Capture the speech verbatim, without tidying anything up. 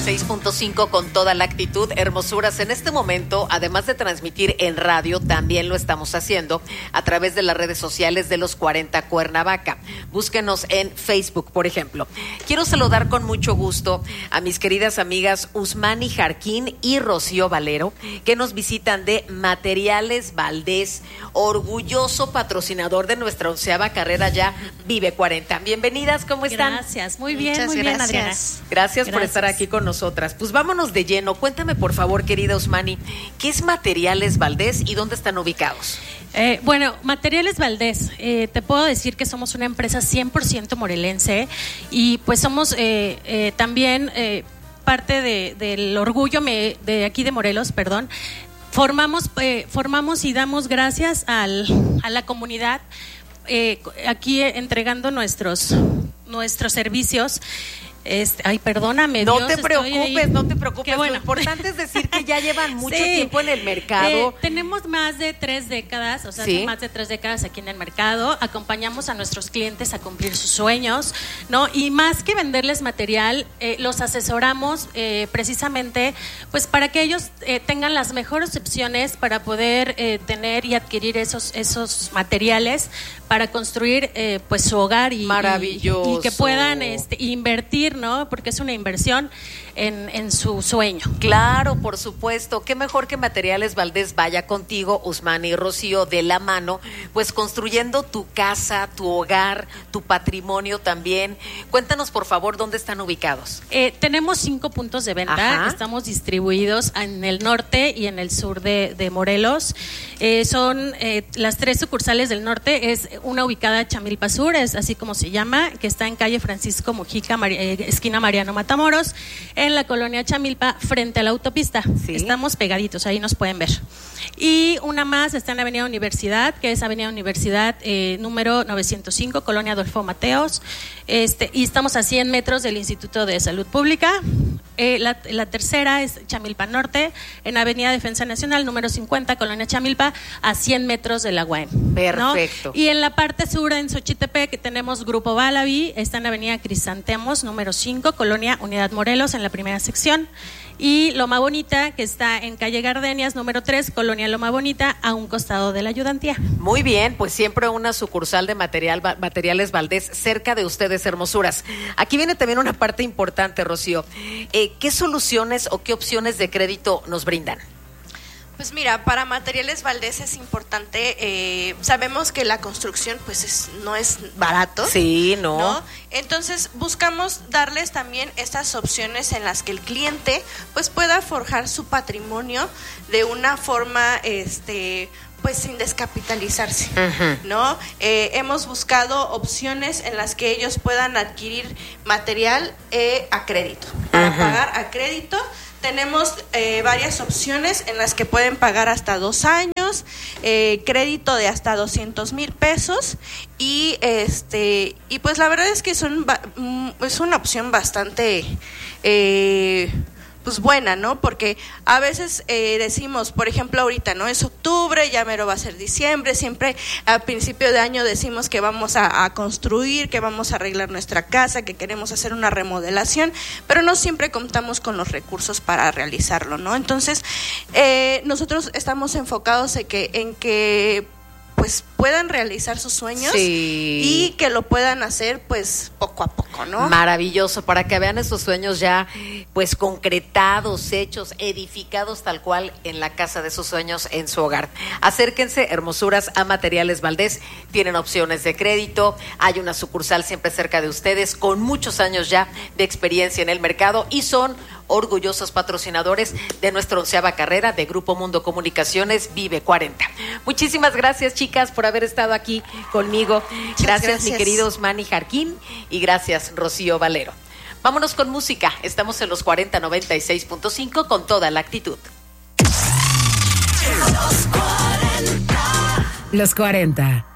seis punto cinco con toda la actitud. Hermosuras, en este momento, además de transmitir en radio, también lo estamos haciendo a través de las redes sociales de los cuarenta Cuernavaca. Búsquenos en Facebook, por ejemplo. Quiero saludar con mucho gusto a mis queridas amigas Usmani Jarquín y Rocío Valero, que nos visitan de Materiales Valdés, orgulloso patrocinador de nuestra onceava carrera ya Vive cuarenta. Bienvenidas, ¿cómo están? Gracias, muy bien, Muchas muy gracias. bien, Adriana. Gracias, Gracias por estar aquí con nosotras. Pues vámonos de lleno. Cuéntame, por favor, querida Usmani, ¿qué es Materiales Valdés y dónde están ubicados? Eh, bueno, Materiales Valdés, eh, te puedo decir que somos una empresa cien por ciento morelense y pues somos eh, eh, también eh, parte de, del orgullo me, de aquí de Morelos, perdón. Formamos, eh, formamos y damos gracias al, a la comunidad eh, aquí eh, entregando nuestros, nuestros servicios. Este, ay, perdóname. No Dios, te preocupes, no te preocupes. Bueno. Lo importante es decir que ya llevan mucho Sí. tiempo en el mercado. Eh, tenemos más de tres décadas, o sea, Sí. son más de tres décadas aquí en el mercado. Acompañamos a nuestros clientes a cumplir sus sueños, ¿no? Y más que venderles material, eh, los asesoramos eh, precisamente, pues, para que ellos eh, tengan las mejores opciones para poder eh, tener y adquirir esos esos materiales para construir, eh, pues, su hogar y, Maravilloso. y, y que puedan este, invertir, ¿no? Porque es una inversión en, en su sueño. Claro, por supuesto. Qué mejor que Materiales Valdés vaya contigo, Usmani y Rocío, de la mano, pues construyendo tu casa, tu hogar, tu patrimonio también. Cuéntanos, por favor, dónde están ubicados. Eh, tenemos cinco puntos de venta. Ajá. Estamos distribuidos en el norte y en el sur de, de Morelos. Eh, son eh, las tres sucursales del norte. Es una ubicada en Chamilpa Sur, es así como se llama, que está en calle Francisco Mujica, Mari- eh, esquina Mariano Matamoros, en la colonia Chamilpa, frente a la autopista. Sí. Estamos pegaditos, ahí nos pueden ver. Y una más está en Avenida Universidad, que es Avenida Universidad eh, número novecientos cinco, Colonia Adolfo Mateos. Este, y estamos a cien metros del Instituto de Salud Pública. Eh, la, la tercera es Chamilpa Norte, en Avenida Defensa Nacional, número cincuenta, Colonia Chamilpa, a cien metros de la U A M. Perfecto. ¿No? Y en la parte sur, en Xochitepec, tenemos Grupo Balavi, está en Avenida Crisantemos, número cinco, Colonia Unidad Morelos, en la primera sección. Y Loma Bonita, que está en calle Gardenias, número tres, Colonia Loma Bonita, a un costado de la ayudantía. Muy bien, pues siempre una sucursal de material, Materiales Valdés cerca de ustedes, hermosuras. Aquí viene también una parte importante, Rocío. Eh, ¿Qué soluciones o qué opciones de crédito nos brindan? Pues mira, para Materiales Valdés es importante, eh, sabemos que la construcción pues es, no es barato. Sí, no. ¿no? Entonces buscamos darles también estas opciones en las que el cliente pues pueda forjar su patrimonio de una forma este pues sin descapitalizarse, uh-huh. ¿no? Eh, hemos buscado opciones en las que ellos puedan adquirir material eh, a crédito, para uh-huh. pagar a crédito. Tenemos eh, varias opciones en las que pueden pagar hasta dos años, eh, crédito de hasta doscientos mil pesos y este y pues la verdad es que son es una opción bastante eh, pues buena, ¿no? Porque a veces eh, decimos, por ejemplo, ahorita, ¿no? Es octubre, ya mero va a ser diciembre, siempre a principio de año decimos que vamos a, a construir, que vamos a arreglar nuestra casa, que queremos hacer una remodelación, pero no siempre contamos con los recursos para realizarlo, ¿no? Entonces, eh, nosotros estamos enfocados en que, en que pues puedan realizar sus sueños sí. y que lo puedan hacer pues poco a poco, ¿no? Maravilloso, para que vean esos sueños ya pues concretados, hechos, edificados tal cual en la casa de sus sueños, en su hogar. Acérquense, hermosuras, a Materiales Valdés, tienen opciones de crédito, hay una sucursal siempre cerca de ustedes, con muchos años ya de experiencia en el mercado y son orgullosos patrocinadores de nuestra onceava carrera de Grupo Mundo Comunicaciones Vive cuarenta. Muchísimas gracias, chicas, por haber estado aquí conmigo. Gracias, gracias, mi querido Usmani Jarquín, y gracias, Rocío Valero. Vámonos con música. Estamos en los cuarenta noventa y seis punto cinco con toda la actitud. Los cuarenta.